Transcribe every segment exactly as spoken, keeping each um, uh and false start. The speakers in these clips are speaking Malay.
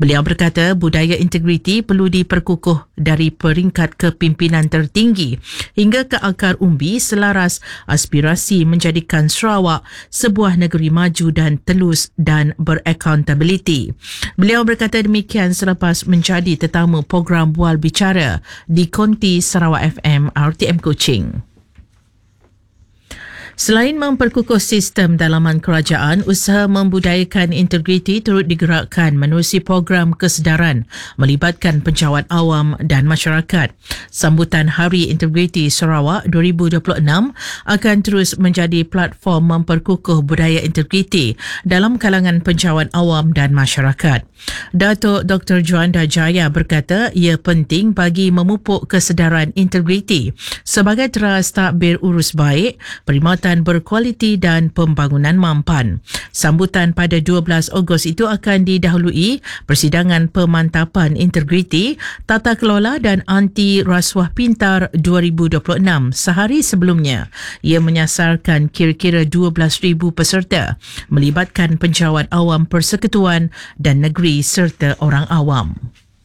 Beliau berkata budaya integriti perlu diperkukuh dari peringkat kepimpinan tertinggi hingga ke akar umbi selaras aspirasi menjadikan Sarawak sebuah negeri maju dan telus dan beraccountability. Beliau berkata demikian selepas menjadi tetamu program Bual Bicara di Konti Sarawak F M R T M Kuching. Selain memperkukuh sistem dalaman kerajaan, usaha membudayakan integriti turut digerakkan menerusi program kesedaran melibatkan penjawat awam dan masyarakat. Sambutan Hari Integriti Sarawak dua ribu dua puluh enam akan terus menjadi platform memperkukuh budaya integriti dalam kalangan penjawat awam dan masyarakat. Datuk Doktor Juanda Jaya berkata ia penting bagi memupuk kesedaran integriti sebagai teras takbir urus baik, perkhidmatan berkualiti dan pembangunan mampan. Sambutan pada dua belas Ogos itu akan didahului persidangan pemantapan integriti, tata kelola dan anti rasuah pintar dua ribu dua puluh enam sehari sebelumnya. Ia menyasarkan kira-kira dua belas ribu peserta melibatkan penjawat awam persekutuan dan negeri serta orang awam.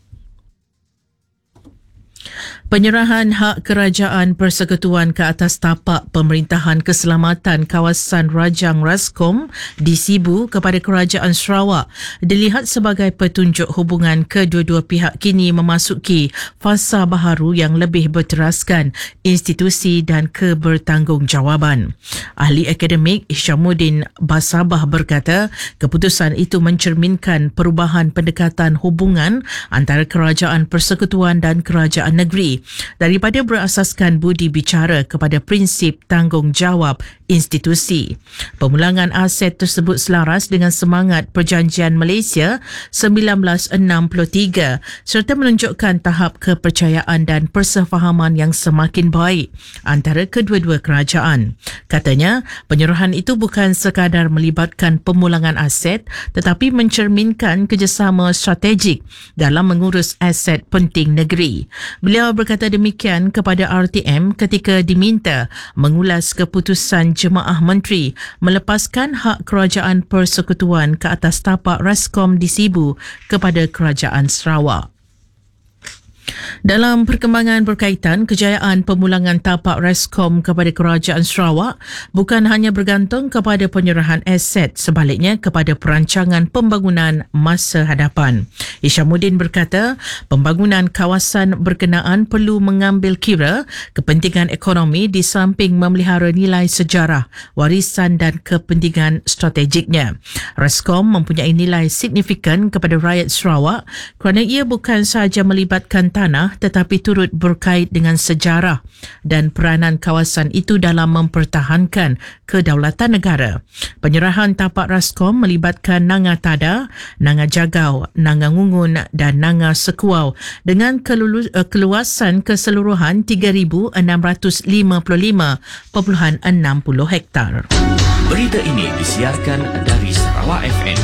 Penyerahan hak kerajaan persekutuan ke atas tapak Pemerintahan Keselamatan Kawasan Rajang Raskom di Sibu kepada Kerajaan Sarawak dilihat sebagai petunjuk hubungan kedua-dua pihak kini memasuki fasa baharu yang lebih berteraskan institusi dan kebertanggungjawaban. Ahli akademik Hishamuddin Basabah berkata keputusan itu mencerminkan perubahan pendekatan hubungan antara kerajaan persekutuan dan kerajaan negeri daripada berasaskan budi bicara kepada prinsip tanggungjawab institusi. Pemulangan aset tersebut selaras dengan semangat Perjanjian Malaysia seribu sembilan ratus enam puluh tiga serta menunjukkan tahap kepercayaan dan persefahaman yang semakin baik antara kedua-dua kerajaan. Katanya, penyerahan itu bukan sekadar melibatkan pemulangan aset tetapi mencerminkan kerjasama strategik dalam mengurus aset penting negeri. Beliau berkata demikian kepada R T M ketika diminta mengulas keputusan Jemaah Menteri melepaskan hak kerajaan persekutuan ke atas tapak Raskom di Sibu kepada Kerajaan Sarawak. Dalam perkembangan berkaitan, kejayaan pemulangan tapak Raskom kepada Kerajaan Sarawak bukan hanya bergantung kepada penyerahan aset, sebaliknya kepada perancangan pembangunan masa hadapan. Hishamuddin berkata, pembangunan kawasan berkenaan perlu mengambil kira kepentingan ekonomi di samping memelihara nilai sejarah, warisan dan kepentingan strategiknya. Raskom mempunyai nilai signifikan kepada rakyat Sarawak kerana ia bukan sahaja melibatkan tanah tetapi turut berkait dengan sejarah dan peranan kawasan itu dalam mempertahankan kedaulatan negara. Penyerahan tapak Raskom melibatkan Nanga Tada, Nanga Jagau, Nanga Ngungun dan Nanga Sekuau dengan keluasan keseluruhan tiga ribu enam ratus lima puluh lima perpuluhan enam puluh hektar. Berita ini disiarkan dari Sarawak F M.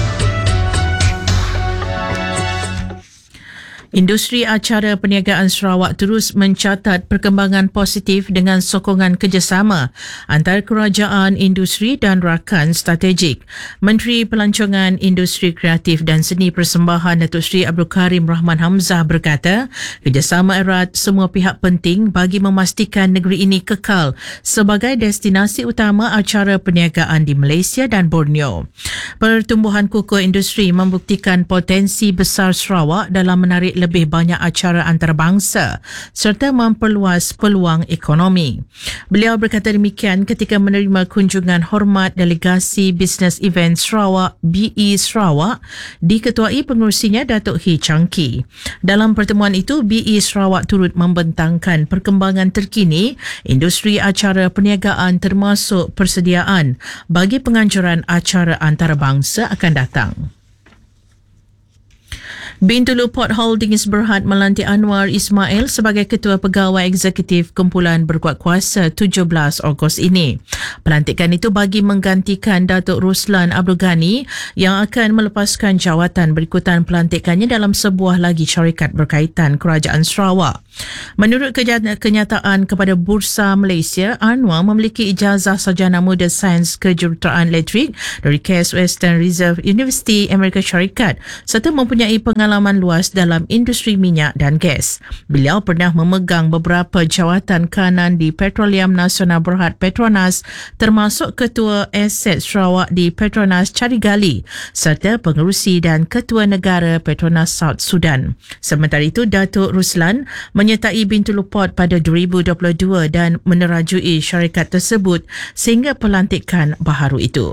Industri acara perniagaan Sarawak terus mencatat perkembangan positif dengan sokongan kerjasama antara kerajaan, industri dan rakan strategik. Menteri Pelancongan Industri Kreatif dan Seni Persembahan Datuk Seri Abdul Karim Rahman Hamzah berkata, kerjasama erat semua pihak penting bagi memastikan negeri ini kekal sebagai destinasi utama acara perniagaan di Malaysia dan Borneo. Pertumbuhan kukuh industri membuktikan potensi besar Sarawak dalam menarik lebih banyak acara antarabangsa serta memperluas peluang ekonomi. Beliau berkata demikian ketika menerima kunjungan hormat delegasi Business Event Sarawak B E Sarawak diketuai pengerusinya Datuk Hee Chang Kee. Dalam pertemuan itu, B E Sarawak turut membentangkan perkembangan terkini industri acara perniagaan termasuk persediaan bagi penganjuran acara antarabangsa akan datang. Bintulu Port Holdings berhad melantik Anwar Ismail sebagai Ketua Pegawai Eksekutif Kumpulan Berkuatkuasa tujuh belas Ogos ini. Pelantikan itu bagi menggantikan Datuk Ruslan Abdul Ghani yang akan melepaskan jawatan berikutan pelantikannya dalam sebuah lagi syarikat berkaitan Kerajaan Sarawak. Menurut kenyataan kepada Bursa Malaysia, Anwar memiliki ijazah sarjana muda sains kejuruteraan elektrik dari Case Western Reserve University Amerika Syarikat serta mempunyai pengalaman pengalaman luas dalam industri minyak dan gas. Beliau pernah memegang beberapa jawatan kanan di Petroleum Nasional Berhad Petronas, termasuk Ketua Aset Sarawak di Petronas Carigali serta pengerusi dan Ketua Negara Petronas South Sudan. Sementara itu, Datuk Ruslan menyertai Bintulu Port pada dua ribu dua puluh dua dan menerajui syarikat tersebut sehingga pelantikan baharu itu.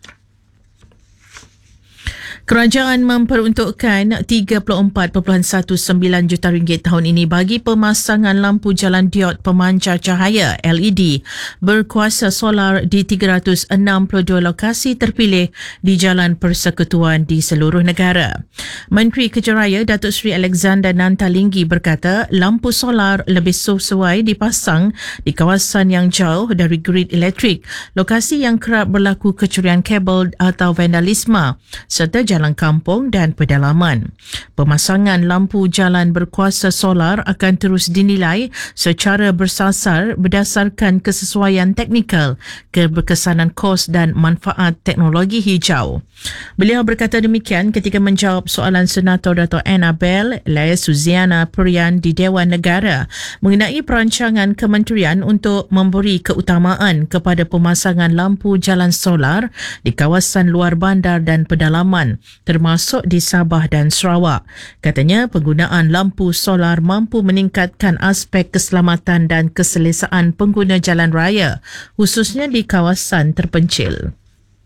Kerajaan memperuntukkan tiga puluh empat perpuluhan sembilan belas juta ringgit tahun ini bagi pemasangan lampu jalan diod pemancar cahaya L E D berkuasa solar di tiga ratus enam puluh dua lokasi terpilih di Jalan Persekutuan di seluruh negara. Menteri Kejaraya Datuk Seri Alexander Nantalinggi berkata lampu solar lebih sesuai dipasang di kawasan yang jauh dari grid elektrik, lokasi yang kerap berlaku kecurian kabel atau vandalisme serta jalan kampung dan pedalaman. Pemasangan lampu jalan berkuasa solar akan terus dinilai secara bersasar berdasarkan kesesuaian teknikal, keberkesanan kos dan manfaat teknologi hijau. Beliau berkata demikian ketika menjawab soalan Senator Dato' Annabel Laia Suziana Perian di Dewan Negara mengenai perancangan kementerian untuk memberi keutamaan kepada pemasangan lampu jalan solar di kawasan luar bandar dan pedalaman, termasuk di Sabah dan Sarawak. Katanya penggunaan lampu solar mampu meningkatkan aspek keselamatan dan keselesaan pengguna jalan raya, khususnya di kawasan terpencil.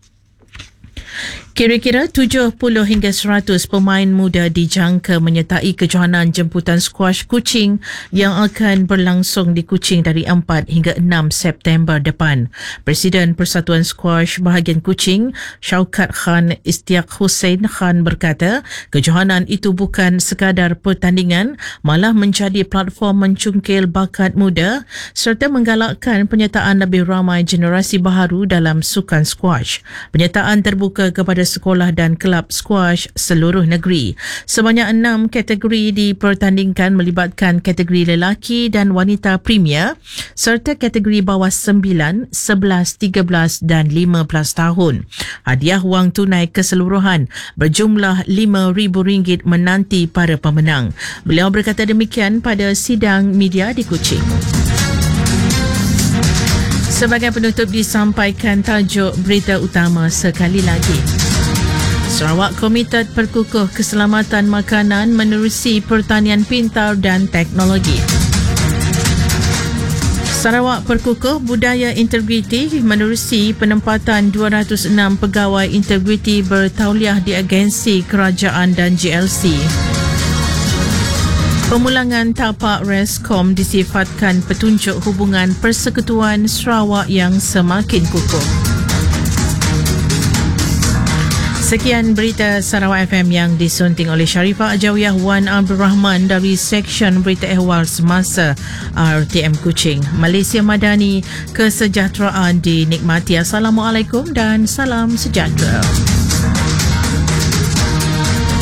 Kira-kira tujuh puluh hingga seratus pemain muda dijangka menyertai kejohanan jemputan skuash Kuching yang akan berlangsung di Kuching dari empat hingga enam September depan. Presiden Persatuan Skuash Bahagian Kuching, Syaukat Khan Istiak Hussein Khan berkata, kejohanan itu bukan sekadar pertandingan, malah menjadi platform mencungkil bakat muda serta menggalakkan penyertaan lebih ramai generasi baharu dalam sukan skuash. Penyertaan terbuka kepada sekolah dan kelab skuash seluruh negeri. Sebanyak enam kategori dipertandingkan melibatkan kategori lelaki dan wanita premier serta kategori bawah sembilan, sebelas, tiga belas dan lima belas tahun. Hadiah wang tunai keseluruhan berjumlah lima ribu ringgit menanti para pemenang. Beliau berkata demikian pada sidang media di Kuching. Sebagai penutup disampaikan tajuk berita utama sekali lagi. Sarawak Komited Perkukuh Keselamatan Makanan menerusi pertanian pintar dan teknologi. Sarawak Perkukuh Budaya Integriti menerusi penempatan dua ratus enam pegawai integriti bertauliah di agensi kerajaan dan G L C. Pemulangan tapak Reskom disifatkan petunjuk hubungan persekutuan Sarawak yang semakin kukuh. Sekian berita Sarawak F M yang disunting oleh Sharifah Ajawiyah Wan Abdul Rahman dari Seksyen Berita Ehwal Semasa R T M Kuching. Malaysia Madani, kesejahteraan dinikmati. Assalamualaikum dan salam sejahtera.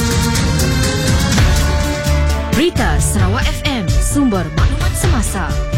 Berita Sarawak F M, sumber maklumat semasa.